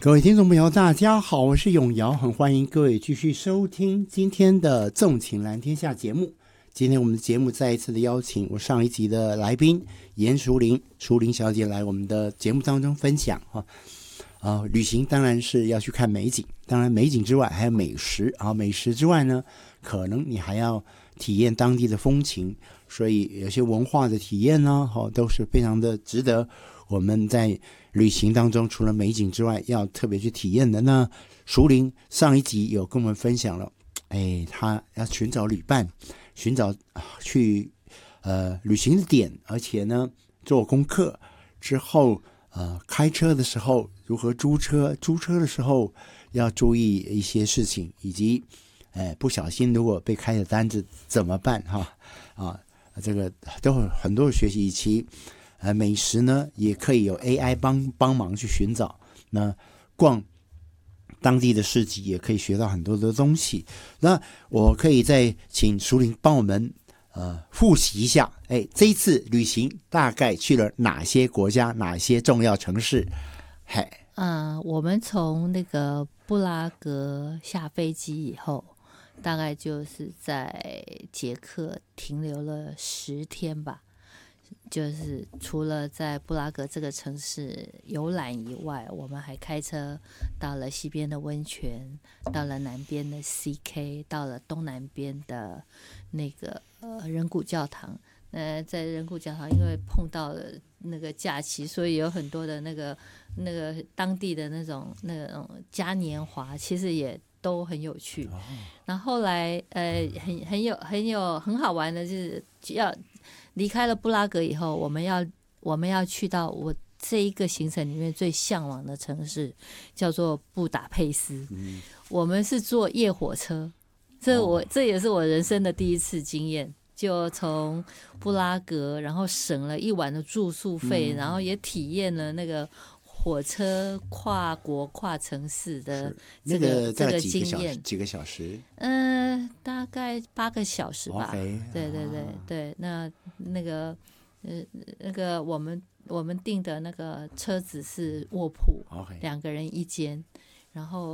各位听众朋友大家好，我是永尧，很欢迎各位继续收听今天的纵情蓝天下节目。今天我们的节目再一次的邀请我上一集的来宾严淑玲小姐来我们的节目当中分享旅行当然是要去看美景，当然美景之外还有美食美食之外呢，可能你还要体验当地的风情，所以有些文化的体验呢都是非常的值得我们在旅行当中除了美景之外要特别去体验的。那淑玲上一集有跟我们分享了她要寻找旅伴，寻找去旅行的点，而且呢做功课之后开车的时候如何租车的时候要注意一些事情，以及不小心如果被开的单子怎么办这个都有很多的学习，以及美食呢也可以有 AI 帮忙去寻找，那逛当地的市集也可以学到很多的东西。那我可以再请淑玲帮我们复习一下这一次旅行大概去了哪些国家，哪些重要城市。 我们从那个布拉格下飞机以后，大概就是在捷克停留了10天吧，就是除了在布拉格这个城市游览以外，我们还开车到了西边的温泉，到了南边的 CK， 到了东南边的那个人骨教堂。在人骨教堂因为碰到了那个假期，所以有很多的那个当地的那种嘉年华，其实也都很有趣。然后后来很好玩的就是要离开了布拉格以后，我们要去到我这一个行程里面最向往的城市，叫做布达佩斯。我们是坐夜火车，这也是我人生的第一次经验。就从布拉格，然后省了1晚的住宿费，然后也体验了那个火车跨国跨城市的这个经验。 几个小时？ 大概8个小时吧。对，那个我们订的那个车子是卧铺，2个人一间，然后